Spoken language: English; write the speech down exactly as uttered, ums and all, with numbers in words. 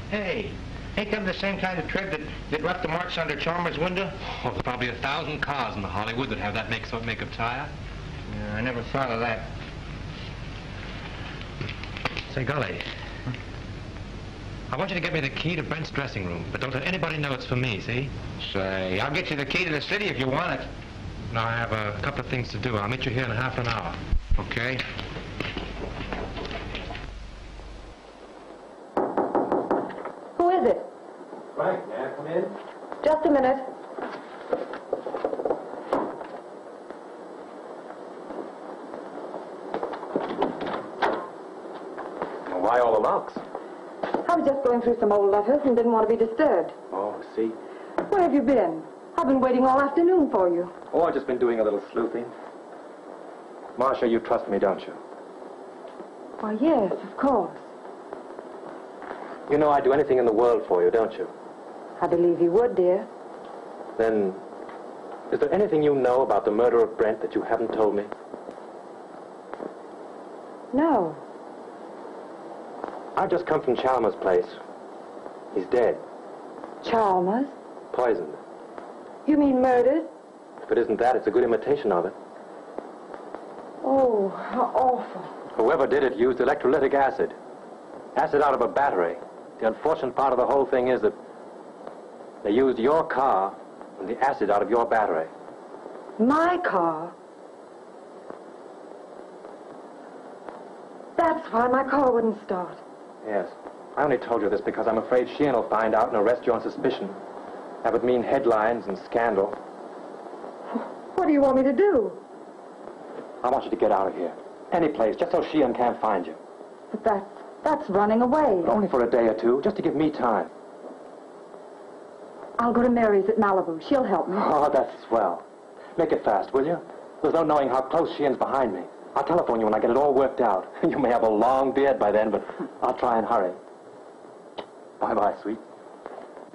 Hey, ain't them the same kind of tread that, that left the marks under Chalmers' window? Oh, there's probably a thousand cars in Hollywood that have that make so make of tire. Yeah, I never thought of that. Say, Golly, I want you to get me the key to Brent's dressing room, but don't let anybody know it's for me, see? Say, I'll get you the key to the city if you want it. No, I have a couple of things to do. I'll meet you here in half an hour. Okay. Who is it? Frank, may I come in? Just a minute. Well, why all the locks? I was just going through some old letters and didn't want to be disturbed. Oh, see. Where have you been? I've been waiting all afternoon for you. Oh, I've just been doing a little sleuthing. Marcia, you trust me, don't you? Why, yes, of course. You know I'd do anything in the world for you, don't you? I believe you would, dear. Then, is there anything you know about the murder of Brent that you haven't told me? No. I've just come from Chalmers' place. He's dead. Chalmers? Poisoned. You mean murdered? If it isn't that, it's a good imitation of it. Oh, how awful. Whoever did it used electrolytic acid. Acid out of a battery. The unfortunate part of the whole thing is that they used your car and the acid out of your battery. My car? That's why my car wouldn't start. Yes. I only told you this because I'm afraid Sheehan will find out and arrest you on suspicion. That would mean headlines and scandal. What do you want me to do? I want you to get out of here. Any place, just so Sheehan can't find you. But that's, that's running away. But only for a day or two, just to give me time. I'll go to Mary's at Malibu. She'll help me. Oh, that's swell. Make it fast, will you? There's no knowing how close Sheehan's behind me. I'll telephone you when I get it all worked out. You may have a long beard by then, but I'll try and hurry. Bye-bye, sweet.